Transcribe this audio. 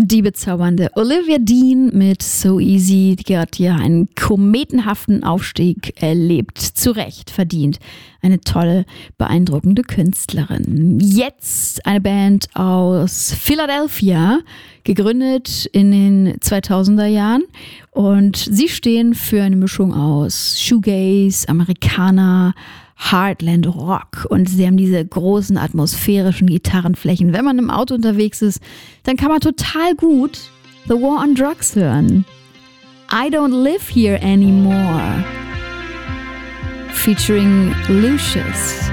Die bezaubernde Olivia Dean mit So Easy, die hat hier einen kometenhaften Aufstieg erlebt. Zu Recht verdient. Eine tolle, beeindruckende Künstlerin. Jetzt eine Band aus Philadelphia, gegründet in den 2000er Jahren. Und sie stehen für eine Mischung aus Shoegaze, Americana, Heartland Rock, und sie haben diese großen atmosphärischen Gitarrenflächen. Wenn man im Auto unterwegs ist, dann kann man total gut The War on Drugs hören. I Don't Live Here Anymore featuring Lucius.